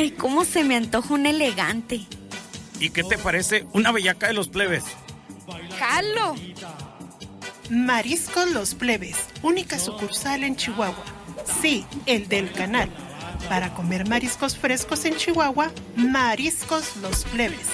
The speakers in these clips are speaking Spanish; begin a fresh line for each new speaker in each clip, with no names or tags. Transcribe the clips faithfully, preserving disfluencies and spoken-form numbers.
Ay, cómo se me antoja un elegante.
¿Y qué te parece una bellaca de los plebes?
¡Jalo!
Mariscos Los Plebes, única sucursal en Chihuahua. Sí, el del canal. Para comer mariscos frescos en Chihuahua, Mariscos Los Plebes.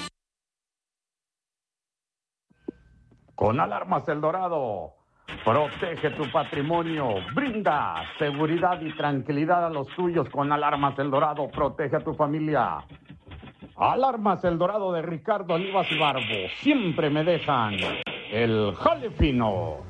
Con Alarmas El Dorado, protege tu patrimonio, brinda seguridad y tranquilidad a los tuyos. Con Alarmas El Dorado, protege a tu familia. Alarmas El Dorado de Ricardo Olivas y Barbo, siempre me dejan el jale fino.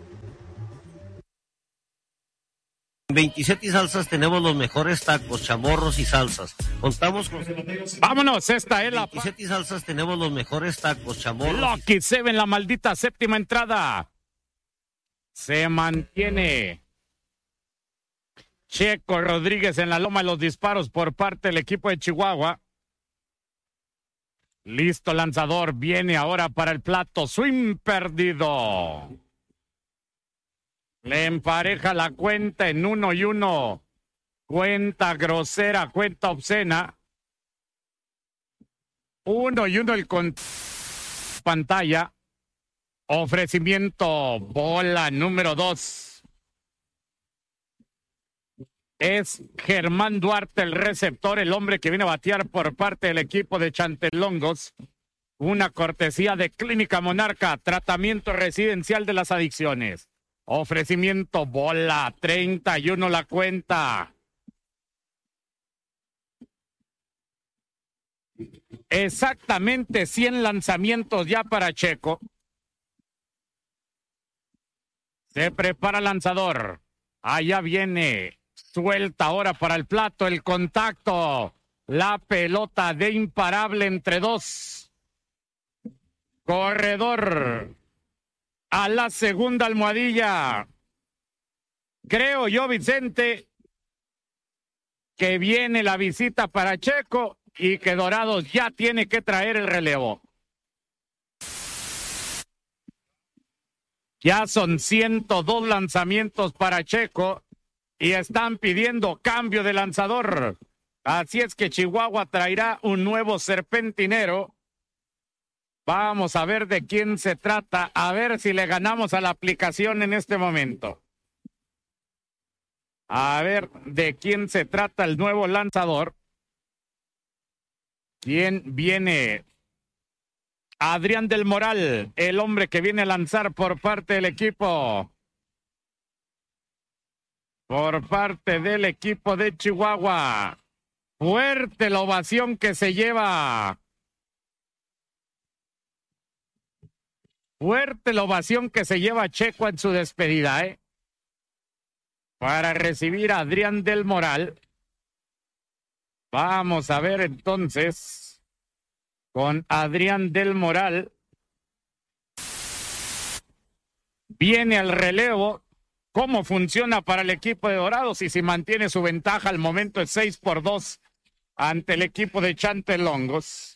En veintisiete y Salsas tenemos los mejores tacos, chamorros y salsas. Contamos con...
Vámonos, esta es la...
veintisiete y Salsas tenemos los mejores tacos, chamorros...
Lucky Seven, la maldita séptima entrada. Se mantiene Checo Rodríguez en la loma de los disparos por parte del equipo de Chihuahua. Listo, lanzador, viene ahora para el plato, swing perdido. Le empareja la cuenta en uno y uno. Cuenta grosera, cuenta obscena. Uno y uno el con pantalla. Ofrecimiento, bola número dos. Es Germán Duarte el receptor, el hombre que viene a batear por parte del equipo de Chantelongos. Una cortesía de Clínica Monarca, tratamiento residencial de las adicciones. Ofrecimiento, bola, treinta y uno la cuenta. Exactamente cien lanzamientos ya para Checo. Se prepara el lanzador. Allá viene. Suelta ahora para el plato, el contacto. La pelota de imparable entre dos. Corredor. A la segunda almohadilla. Creo yo, Vicente, que viene la visita para Checo y que Dorados ya tiene que traer el relevo. Ya son ciento dos lanzamientos para Checo y están pidiendo cambio de lanzador. Así es que Chihuahua traerá un nuevo serpentinero. Vamos a ver de quién se trata, a ver si le ganamos a la aplicación en este momento. A ver de quién se trata el nuevo lanzador. ¿Quién viene? Adrián del Moral, el hombre que viene a lanzar por parte del equipo. Por parte del equipo de Chihuahua. Fuerte la ovación que se lleva. Fuerte la ovación que se lleva Checo en su despedida, ¿eh? Para recibir a Adrián del Moral. Vamos a ver entonces con Adrián del Moral. Viene al relevo. ¿Cómo funciona para el equipo de Dorados? Y si mantiene su ventaja al momento es seis por dos ante el equipo de Chantelongos.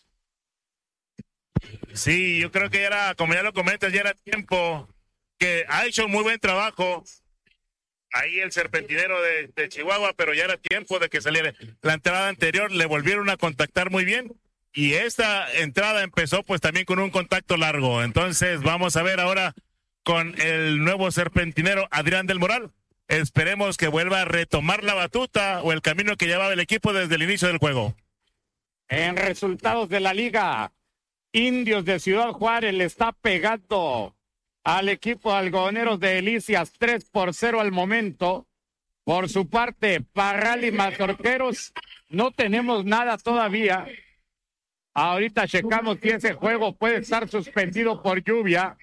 Sí, yo creo que ya era, como ya lo comentas, ya era tiempo, que ha hecho un muy buen trabajo ahí el serpentinero de, de Chihuahua, pero ya era tiempo de que saliera. La entrada anterior le volvieron a contactar muy bien y esta entrada empezó pues también con un contacto largo. Entonces vamos a ver ahora con el nuevo serpentinero Adrián del Moral. Esperemos que vuelva a retomar la batuta o el camino que llevaba el equipo desde el inicio del juego.
En resultados de la liga, Indios de Ciudad Juárez le está pegando al equipo de Algodoneros de Delicias tres por cero al momento. Por su parte, Parral y Mazorqueros no tenemos nada todavía. Ahorita checamos si ese juego puede estar suspendido por lluvia.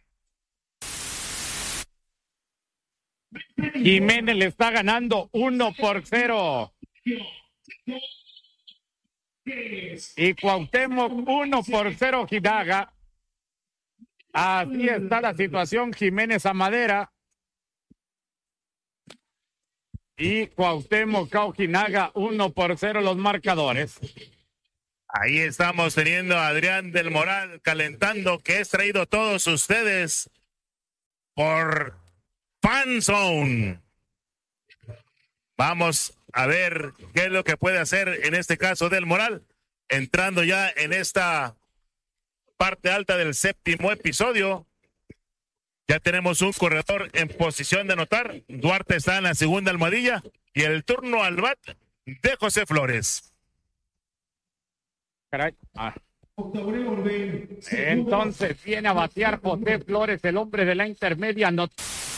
Jiménez le está ganando uno por cero. Y Cuauhtémoc uno por cero Jinaga. Así está la situación. Jiménez a Madera y Cuauhtémoc Ojinaga uno por cero los marcadores.
Ahí estamos teniendo a Adrián del Moral calentando, que es traído a todos ustedes por Fan Zone. Vamos a ver qué es lo que puede hacer en este caso del Moral, entrando ya en esta parte alta del séptimo episodio. Ya tenemos un corredor en posición de anotar. Duarte está en la segunda almohadilla y el turno al bat de José Flores.
Caray. Ah. Entonces viene a batear José Flores, el hombre de la intermedia. No,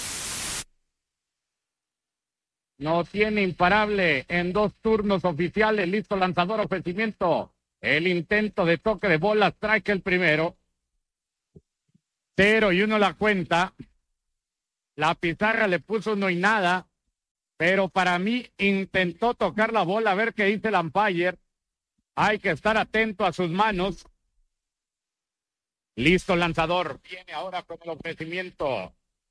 no tiene imparable en dos turnos oficiales. Listo, lanzador, ofrecimiento. El intento de toque de bola, strike el primero. Cero y uno la cuenta. La pizarra le puso uno y nada. Pero para mí intentó tocar la bola, a ver qué dice el umpire. Hay que estar atento a sus manos. Listo, lanzador. Viene ahora con el ofrecimiento.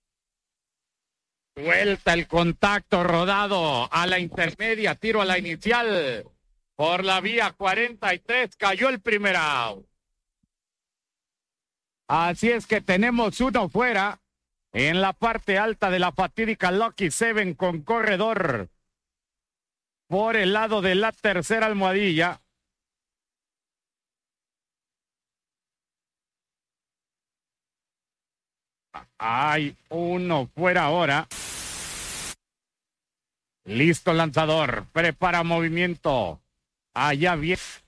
Suelta el contacto rodado a la intermedia. Tiro a la inicial. Por la vía cuarenta y tres. Cayó el primer out. Así es que tenemos uno fuera. En la parte alta de la fatídica Lucky Seven con corredor. Por el lado de la tercera almohadilla. Hay uno fuera ahora. Listo, lanzador. Prepara movimiento. Allá viene